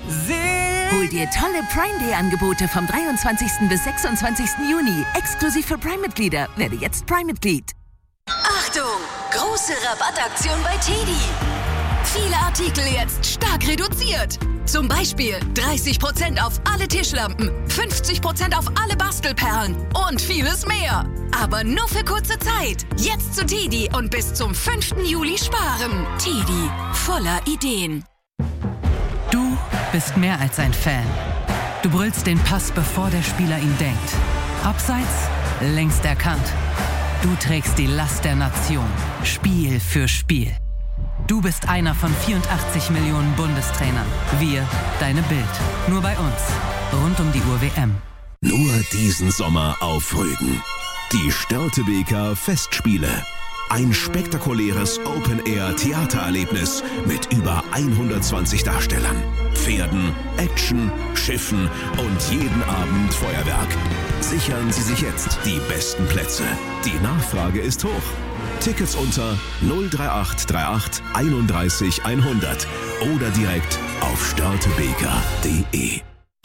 Hol dir tolle Prime Day Angebote vom 23. bis 26. Juni. Exklusiv für Prime-Mitglieder. Werde jetzt Prime-Mitglied. Achtung! Große Rabattaktion bei TEDi. Viele Artikel jetzt stark reduziert. Zum Beispiel 30% auf alle Tischlampen, 50% auf alle Bastelperlen und vieles mehr. Aber nur für kurze Zeit. Jetzt zu TEDi und bis zum 5. Juli sparen. TEDi, voller Ideen. Du bist mehr als ein Fan. Du brüllst den Pass, bevor der Spieler ihn denkt. Abseits, längst erkannt. Du trägst die Last der Nation, Spiel für Spiel. Du bist einer von 84 Millionen Bundestrainern. Wir, deine Bild. Nur bei uns. Rund um die Uhr WM. Nur diesen Sommer auf Rügen. Die Störtebeker Festspiele. Ein spektakuläres Open-Air-Theatererlebnis mit über 120 Darstellern, Pferden, Action, Schiffen und jeden Abend Feuerwerk. Sichern Sie sich jetzt die besten Plätze. Die Nachfrage ist hoch. Tickets unter 03838 31 100 oder direkt auf störtebeker.de.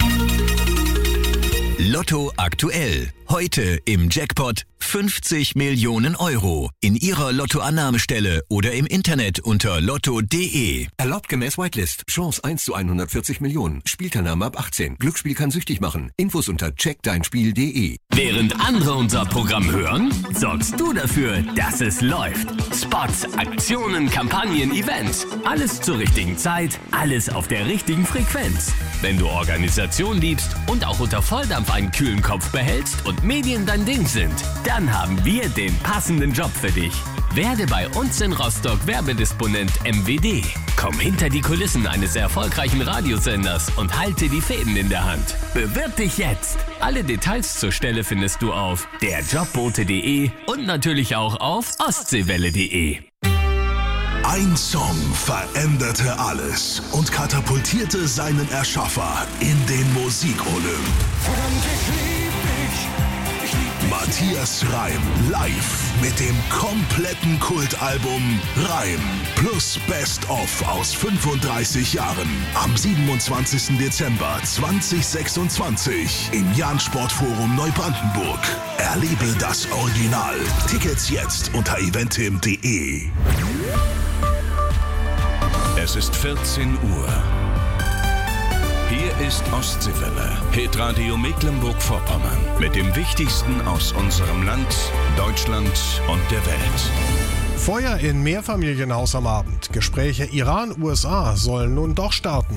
Lotto aktuell. Heute im Jackpot 50 Millionen Euro. In Ihrer Lottoannahmestelle oder im Internet unter lotto.de. Erlaubt gemäß Whitelist. Chance 1 zu 140 Millionen. Spielteilnahme ab 18. Glücksspiel kann süchtig machen. Infos unter checkdeinspiel.de. Während andere unser Programm hören, sorgst du dafür, dass es läuft. Spots, Aktionen, Kampagnen, Events. Alles zur richtigen Zeit, alles auf der richtigen Frequenz. Wenn du Organisation liebst und auch unter Volldampf einen kühlen Kopf behältst und Medien dein Ding sind, dann haben wir den passenden Job für dich. Werde bei uns in Rostock Werbedisponent MWD. Komm hinter die Kulissen eines erfolgreichen Radiosenders und halte die Fäden in der Hand. Bewirb dich jetzt. Alle Details zur Stelle findest du auf derjobbote.de und natürlich auch auf ostseewelle.de. Ein Song veränderte alles und katapultierte seinen Erschaffer in den Musikolymp. Matthias Reim live mit dem kompletten Kultalbum Reim plus Best of aus 35 Jahren am 27. Dezember 2026 im Jahn-Sportforum Neubrandenburg. Erlebe das Original. Tickets jetzt unter eventim.de. Es ist 14 Uhr. Hier ist Ostseewelle, Hitradio Mecklenburg-Vorpommern mit dem Wichtigsten aus unserem Land, Deutschland und der Welt. Feuer in Mehrfamilienhaus am Abend. Gespräche Iran-USA sollen nun doch starten.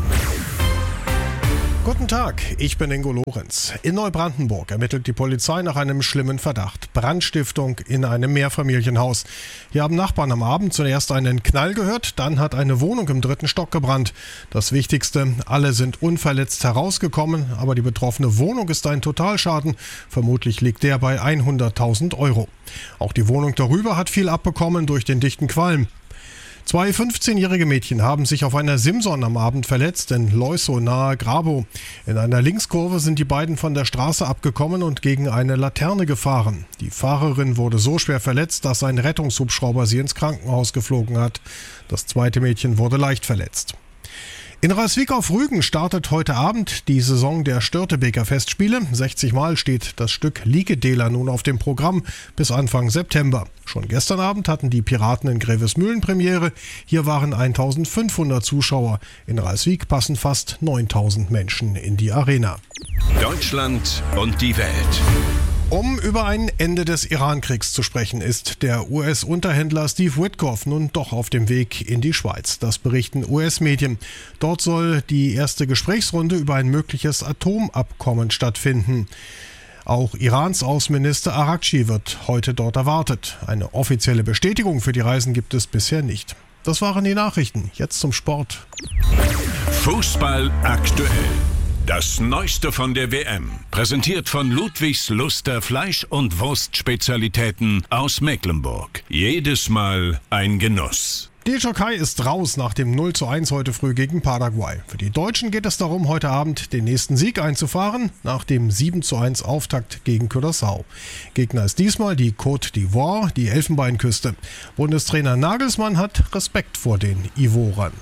Guten Tag, ich bin Ingo Lorenz. In Neubrandenburg ermittelt die Polizei nach einem schlimmen Verdacht. Brandstiftung in einem Mehrfamilienhaus. Hier haben Nachbarn am Abend zuerst einen Knall gehört, dann hat eine Wohnung im 3. Stock gebrannt. Das Wichtigste, alle sind unverletzt herausgekommen, aber die betroffene Wohnung ist ein Totalschaden. Vermutlich liegt der bei 100.000 Euro. Auch die Wohnung darüber hat viel abbekommen durch den dichten Qualm. 2 15-jährige Mädchen haben sich auf einer Simson am Abend verletzt in Leusow nahe Grabow. In einer Linkskurve sind die beiden von der Straße abgekommen und gegen eine Laterne gefahren. Die Fahrerin wurde so schwer verletzt, dass ein Rettungshubschrauber sie ins Krankenhaus geflogen hat. Das zweite Mädchen wurde leicht verletzt. In Raiswijk auf Rügen startet heute Abend die Saison der Störtebeker Festspiele. 60 Mal steht das Stück Liegedela nun auf dem Programm bis Anfang September. Schon gestern Abend hatten die Piraten in Grevesmühlen Premiere. Hier waren 1500 Zuschauer. In Raiswijk passen fast 9000 Menschen in die Arena. Deutschland und die Welt. Um über ein Ende des Iran-Kriegs zu sprechen, ist der US-Unterhändler Steve Witkoff nun doch auf dem Weg in die Schweiz. Das berichten US-Medien. Dort soll die erste Gesprächsrunde über ein mögliches Atomabkommen stattfinden. Auch Irans Außenminister Araghchi wird heute dort erwartet. Eine offizielle Bestätigung für die Reisen gibt es bisher nicht. Das waren die Nachrichten. Jetzt zum Sport. Fußball aktuell. Das Neueste von der WM, präsentiert von Ludwigs Luster Fleisch- und Wurstspezialitäten aus Mecklenburg. Jedes Mal ein Genuss. Die Türkei ist raus nach dem 0:1 heute früh gegen Paraguay. Für die Deutschen geht es darum, heute Abend den nächsten Sieg einzufahren, nach dem 7:1 Auftakt gegen Curaçao. Gegner ist diesmal die Côte d'Ivoire, die Elfenbeinküste. Bundestrainer Nagelsmann hat Respekt vor den Ivorern.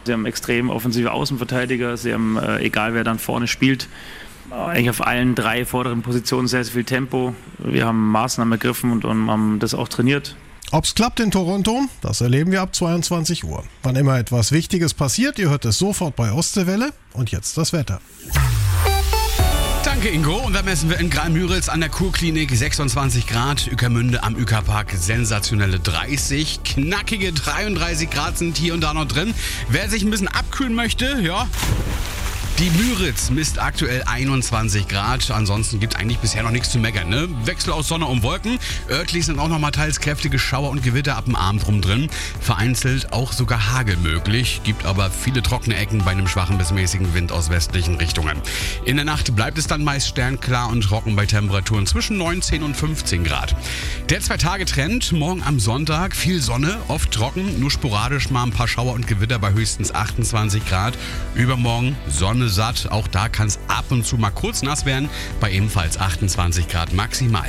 Sie haben extrem offensive Außenverteidiger. Sie haben, egal wer dann vorne spielt, eigentlich auf allen 3 vorderen Positionen sehr, sehr viel Tempo. Wir haben Maßnahmen ergriffen und haben das auch trainiert. Ob's klappt in Toronto, das erleben wir ab 22 Uhr. Wann immer etwas Wichtiges passiert, ihr hört es sofort bei Ostseewelle. Und jetzt das Wetter. Danke, Ingo. Und da messen wir in Graal-Müritz an der Kurklinik 26 Grad. Ueckermünde am Ueckerpark sensationelle 30. Knackige 33 Grad sind hier und da noch drin. Wer sich ein bisschen abkühlen möchte, ja... Die Müritz misst aktuell 21 Grad. Ansonsten gibt es eigentlich bisher noch nichts zu meckern. Ne? Wechsel aus Sonne und Wolken. Örtlich sind auch noch mal teils kräftige Schauer und Gewitter ab dem Abend rum drin. Vereinzelt auch sogar Hagel möglich. Gibt aber viele trockene Ecken bei einem schwachen bis mäßigen Wind aus westlichen Richtungen. In der Nacht bleibt es dann meist sternklar und trocken bei Temperaturen zwischen 19 und 15 Grad. Der 2-Tage-Trend. Morgen am Sonntag viel Sonne, oft trocken. Nur sporadisch mal ein paar Schauer und Gewitter bei höchstens 28 Grad. Übermorgen Sonne satt. Auch da kann es ab und zu mal kurz nass werden, bei ebenfalls 28 Grad maximal.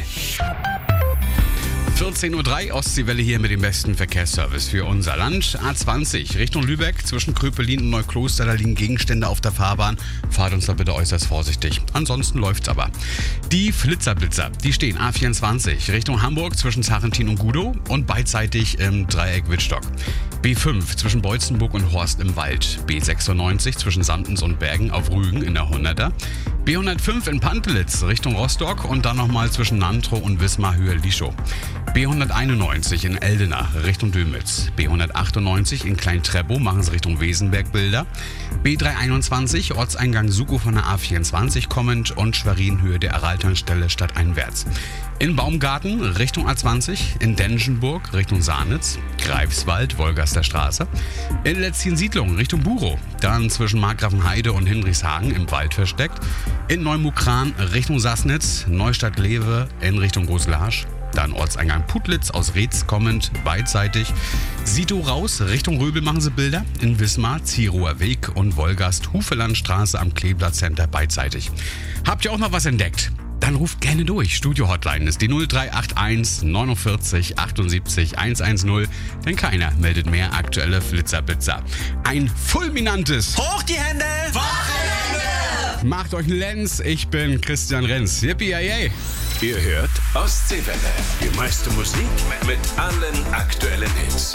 14.03 Uhr, Ostseewelle hier mit dem besten Verkehrsservice für unser Land. A20 Richtung Lübeck zwischen Kröpelin und Neukloster, da liegen Gegenstände auf der Fahrbahn. Fahrt uns da bitte äußerst vorsichtig. Ansonsten läuft's aber. Die Flitzerblitzer, die stehen A24 Richtung Hamburg zwischen Zarentin und Gudow und beidseitig im Dreieck Wittstock. B5 zwischen Beutzenburg und Horst im Wald. B96 zwischen Sandens und Bergen auf Rügen in der 100er. B105 in Pantelitz Richtung Rostock und dann nochmal zwischen Nantrow und Wismar Höhe Lischow. B191 in Eldena Richtung Dömitz. B198 in Klein-Treppow machen sie Richtung Wesenberg-Bilder. B321 Ortseingang Sukow von der A24 kommend und Schwerin Höhe der Araltankstelle stadteinwärts. In Baumgarten Richtung A20, in Denschenburg Richtung Sahnitz, Greifswald, Wolgaster Straße, in Letzchen-Siedlung Richtung Burow, dann zwischen Markgrafenheide und Hinrichshagen im Wald versteckt, in Neumukran Richtung Sassnitz, Neustadt-Lewe in Richtung Großlarsch, dann Ortseingang Putlitz aus Reetz kommend, beidseitig, Sito raus Richtung Röbel machen sie Bilder, in Wismar, Zierower Weg und Wolgast, Hufelandstraße am Kleeblatt Center beidseitig. Habt ihr auch noch was entdeckt? Dann ruft gerne durch. Studio-Hotline ist die 0381 49 78 110, denn keiner meldet mehr aktuelle Flitzerblitzer. Ein fulminantes Hoch die Hände! Wochenende! Macht euch einen Lenz, ich bin Christian Renz. Yippie-yay! Ihr hört Ostseewelle. Die meiste Musik mit allen aktuellen Hits.